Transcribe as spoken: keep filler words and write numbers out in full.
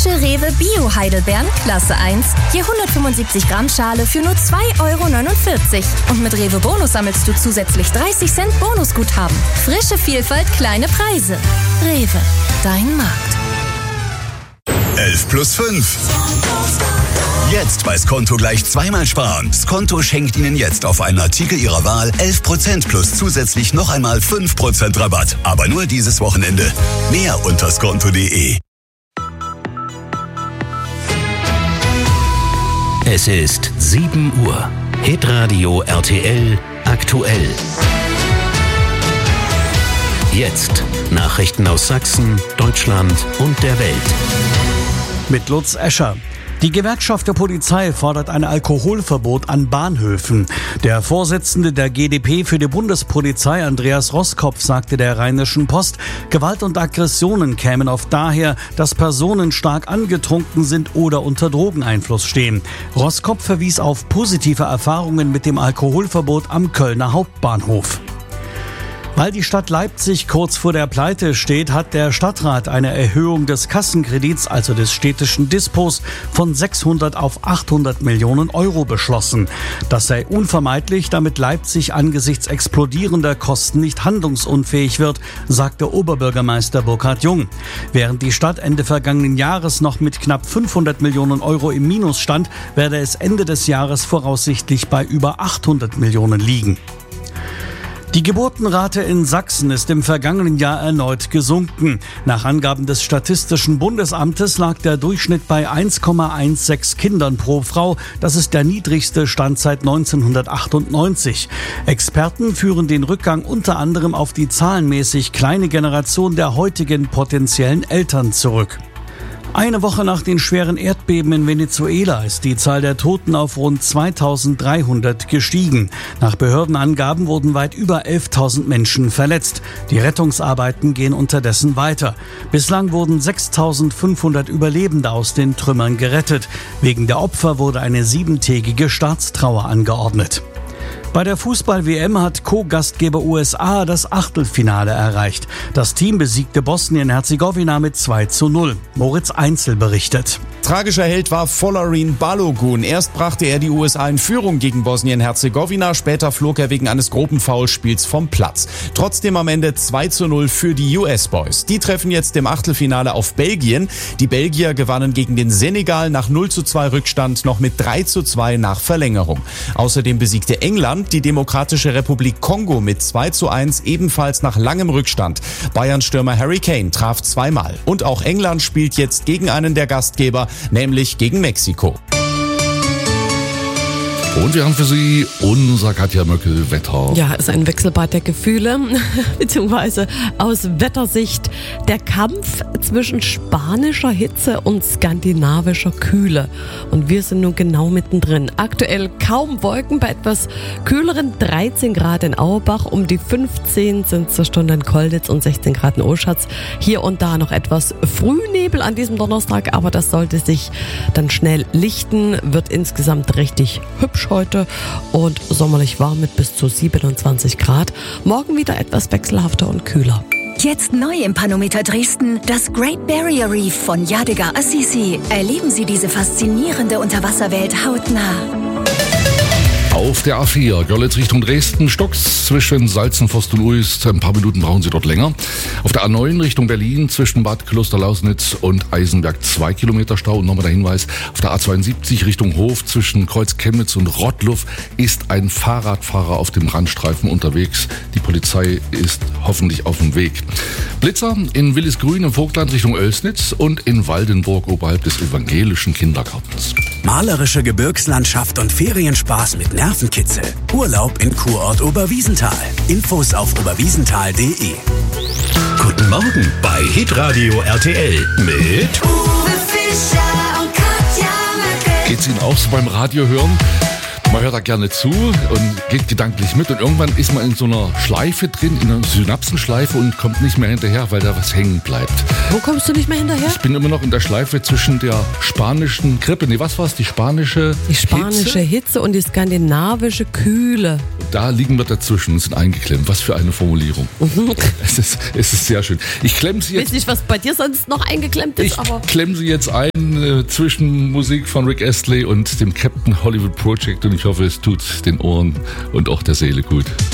Frische Rewe Bio Heidelbeeren, Klasse eins, je hundertfünfundsiebzig Gramm Schale für nur zwei Euro neunundvierzig. Und mit Rewe Bonus sammelst du zusätzlich dreißig Cent Bonusguthaben. Frische Vielfalt, kleine Preise. Rewe, dein Markt. elf plus fünf. Jetzt bei Skonto gleich zweimal sparen. Skonto schenkt Ihnen jetzt auf einen Artikel Ihrer Wahl elf Prozent plus zusätzlich noch einmal fünf Prozent Rabatt. Aber nur dieses Wochenende. Mehr unter skonto punkt de. Es ist sieben Uhr. Hitradio R T L aktuell. Jetzt Nachrichten aus Sachsen, Deutschland und der Welt. Mit Lutz Escher. Die Gewerkschaft der Polizei fordert ein Alkoholverbot an Bahnhöfen. Der Vorsitzende der G d P für die Bundespolizei, Andreas Roskopf, sagte der Rheinischen Post, Gewalt und Aggressionen kämen oft daher, dass Personen stark angetrunken sind oder unter Drogeneinfluss stehen. Roskopf verwies auf positive Erfahrungen mit dem Alkoholverbot am Kölner Hauptbahnhof. Weil die Stadt Leipzig kurz vor der Pleite steht, hat der Stadtrat eine Erhöhung des Kassenkredits, also des städtischen Dispos, von sechshundert auf achthundert Millionen Euro beschlossen. Das sei unvermeidlich, damit Leipzig angesichts explodierender Kosten nicht handlungsunfähig wird, sagte Oberbürgermeister Burkhard Jung. Während die Stadt Ende vergangenen Jahres noch mit knapp fünfhundert Millionen Euro im Minus stand, werde es Ende des Jahres voraussichtlich bei über achthundert Millionen liegen. Die Geburtenrate in Sachsen ist im vergangenen Jahr erneut gesunken. Nach Angaben des Statistischen Bundesamtes lag der Durchschnitt bei eins Komma sechzehn Kindern pro Frau. Das ist der niedrigste Stand seit neunzehnhundertachtundneunzig. Experten führen den Rückgang unter anderem auf die zahlenmäßig kleine Generation der heutigen potenziellen Eltern zurück. Eine Woche nach den schweren Erdbeben in Venezuela ist die Zahl der Toten auf rund zweitausenddreihundert gestiegen. Nach Behördenangaben wurden weit über elftausend Menschen verletzt. Die Rettungsarbeiten gehen unterdessen weiter. Bislang wurden sechstausendfünfhundert Überlebende aus den Trümmern gerettet. Wegen der Opfer wurde eine siebentägige Staatstrauer angeordnet. Bei der Fußball-W M hat Co-Gastgeber U S A das Achtelfinale erreicht. Das Team besiegte Bosnien-Herzegowina mit zwei zu null. Moritz Einzel berichtet. Tragischer Held war Folarin Balogun. Erst brachte er die U S A in Führung gegen Bosnien-Herzegowina, später flog er wegen eines groben Foulspiels vom Platz. Trotzdem am Ende zwei zu null für die U S-Boys. Die treffen jetzt im Achtelfinale auf Belgien. Die Belgier gewannen gegen den Senegal nach null zu zwei Rückstand noch mit drei zu zwei nach Verlängerung. Außerdem besiegte England die Demokratische Republik Kongo mit zwei zu eins, ebenfalls nach langem Rückstand. Bayern-Stürmer Harry Kane traf zweimal. Und auch England spielt jetzt gegen einen der Gastgeber, nämlich gegen Mexiko. Und wir haben für Sie unser Katja Möckel Wetter. Ja, ist ein Wechselbad der Gefühle, beziehungsweise aus Wettersicht der Kampf zwischen spanischer Hitze und skandinavischer Kühle. Und wir sind nun genau mittendrin. Aktuell kaum Wolken bei etwas kühleren dreizehn Grad in Auerbach, um die fünfzehn sind zur Stunde in Kolditz und sechzehn Grad in Oschatz. Hier und da noch etwas Frühnebel an diesem Donnerstag, aber das sollte sich dann schnell lichten, wird insgesamt richtig hübsch heute und sommerlich warm mit bis zu siebenundzwanzig Grad. Morgen wieder etwas wechselhafter und kühler. Jetzt neu im Panometer Dresden, das Great Barrier Reef von Yadigar Assisi. Erleben Sie diese faszinierende Unterwasserwelt hautnah. Auf der A vier, Görlitz Richtung Dresden, stockt's zwischen Salzenforst und Uist. Ein paar Minuten brauchen Sie dort länger. Auf der A neun Richtung Berlin, zwischen Bad Klosterlausnitz und Eisenberg, zwei Kilometer Stau. Und nochmal der Hinweis, auf der A zweiundsiebzig Richtung Hof, zwischen Kreuz Chemnitz und Rottluff, ist ein Fahrradfahrer auf dem Randstreifen unterwegs. Die Polizei ist hoffentlich auf dem Weg. Blitzer in Willisgrün im Vogtland Richtung Oelsnitz und in Waldenburg oberhalb des evangelischen Kindergartens. Malerische Gebirgslandschaft und Ferienspaß mit Nervenkitzel. Urlaub in Kurort Oberwiesenthal. Infos auf oberwiesenthal punkt de. Guten Morgen bei Hitradio R T L mit Uwe Fischer und Katja Möckel. Geht's Ihnen auch so beim Radio hören? Man hört da gerne zu und geht gedanklich mit und irgendwann ist man in so einer Schleife drin, in einer Synapsenschleife und kommt nicht mehr hinterher, weil da was hängen bleibt. Wo kommst du nicht mehr hinterher? Ich bin immer noch in der Schleife zwischen der spanischen Grippe, nee, was war's, die spanische Die spanische Hitze, Hitze und die skandinavische Kühle. da liegen wir dazwischen und sind eingeklemmt. Was für eine Formulierung. es, ist, es ist sehr schön. Ich klemme sie Ich jetzt. weiß nicht, was bei dir sonst noch eingeklemmt ist, Ich aber klemme sie jetzt ein äh, zwischen Musik von Rick Astley und dem Captain Hollywood Project und ich hoffe, es tut den Ohren und auch der Seele gut.